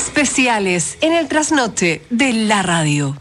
Especiales en el trasnoche de la radio.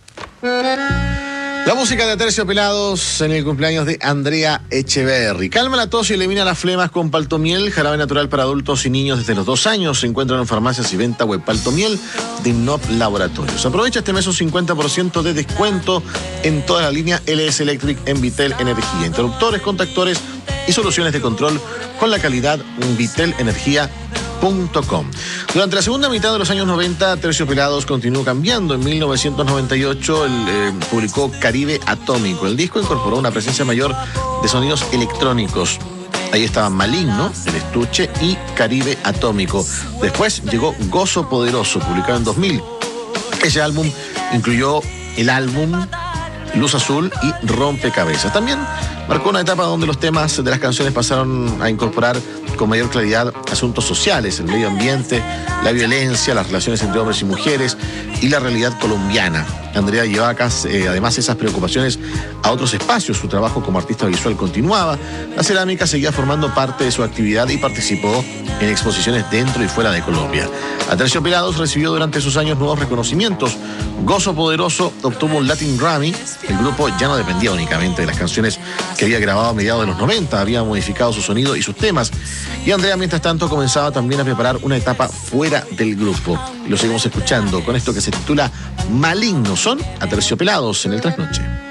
La música de Aterciopelados en el cumpleaños de Andrea Echeverry. Calma la tos y elimina las flemas con Paltomiel, jarabe natural para adultos y niños desde los 2 años. Se encuentran en farmacias y venta web. Paltomiel de Innov Laboratorios. Aprovecha este mes un 50% de descuento en toda la línea LS Electric en Vitel Energía. Interruptores, contactores y soluciones de control con la calidad vitelenergia.com. Durante la segunda mitad de los años 90, Aterciopelados continuó cambiando. En 1998 publicó Caribe Atómico. El disco incorporó una presencia mayor de sonidos electrónicos. Ahí estaban Maligno, El Estuche y Caribe Atómico. Después llegó Gozo Poderoso, publicado en 2000. Ese álbum incluyó el álbum Luz Azul y Rompecabezas. También marcó una etapa donde los temas de las canciones pasaron a incorporar con mayor claridad asuntos sociales, el medio ambiente, la violencia, las relaciones entre hombres y mujeres y la realidad colombiana. Andrea llevaba además esas preocupaciones a otros espacios. Su trabajo como artista visual continuaba. La cerámica seguía formando parte de su actividad y participó en exposiciones dentro y fuera de Colombia. Aterciopelados recibió durante sus años nuevos reconocimientos. Gozo Poderoso obtuvo un Latin Grammy. El grupo ya no dependía únicamente de las canciones que había grabado a mediados de los 90, había modificado su sonido y sus temas. Y Andrea, mientras tanto, comenzaba también a preparar una etapa fuera del grupo. Y lo seguimos escuchando con esto que se titula Maligno. Son Aterciopelados en el trasnoche.